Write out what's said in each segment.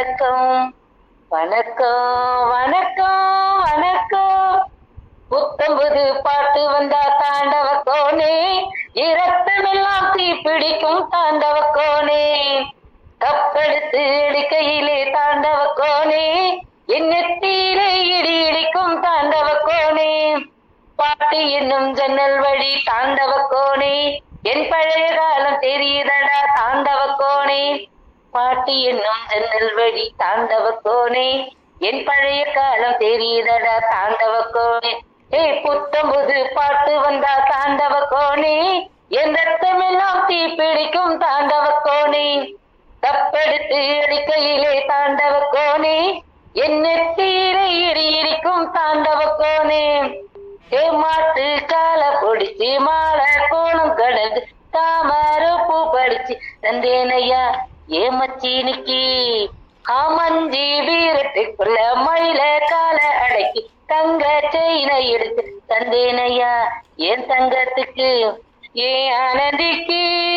வணக்கம் வணக்கம் வணக்கம் வணக்கம். புத்தம்புது பாட்டு வந்தா தாண்டவ கோனே, இரத்தமெல்லாம் தீ பிடிக்கும் தாண்டவ கோனே. கப்பெடுத்து எடுக்கையிலே தாண்டவ கோனே, என் நெத்தியிலே இடி இடிக்கும் தாண்டவ கோனே. பாட்டு என்னும் ஜன்னல் வழி தாண்டவ கோனே, என் பழைய காலம் தெரியுதடா தாண்டவ கோனே. பாட்டு என்னும் ஜன்னல் வழி தாண்டவ கோனே, என் பழைய காலம் தெரியுதடா தாண்டவ கோனே. புத்தம்புது பாட்டு வந்தா தாண்டவ கோனே, என் ரத்தமெல்லாம் தீ பிடிக்கும் தாண்டவ கோனே. கப்பெடுத்து அடிக்கையிலே தாண்டவ கோனே, என் நெத்தியிலே இடி இடிக்கும் தாண்டவ கோனே. மாட்டு கால பொடிச்சு மாலை கோணம் கடந்து தாமர பூ படிச்சு தந்தேனையா ஏமச்சீனிக்கு. காமஞ்சி வீரத்துக்குள்ள மயில கால அடக்கி தங்க செயினை எடுத்து தந்தேனையா என் தங்கத்துக்கு. ஏன் ஆனந்திக்கு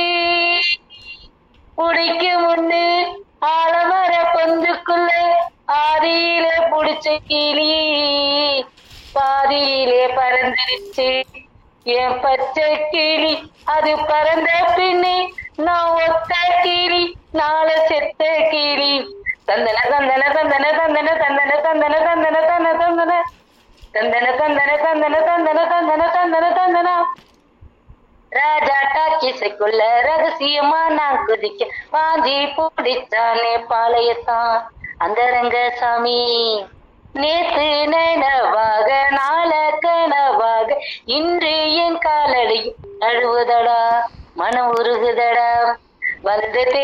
புடிக்கு முன்னு ஆலமர பொந்துக்குள்ள ஆதியில புடிச்ச கிளி பாதியிலே பறந்துருச்சு என் பச்சை கிளி. அது பறந்த பின்னே நான் ஒத்த கிளி, நாள செத்த கிளி. தந்தன தந்தன தந்தன தந்தன தந்தன தந்தன தந்தன தந்தன தந்தன தந்தன தந்தன தந்தன தந்தன தந்தன தந்தன தந்தன. ராஜா டாக்கிசைக்குள்ள ரகசியமா நான் குதிக்க பாஞ்சி பூடிச்சானே பாளையத்தான் அந்த ரங்கசாமி. நேத்து நனவாக நாள கனவாக இன்று என் காலடி அழுவுதடா மனம் உருகுதடா. வந்து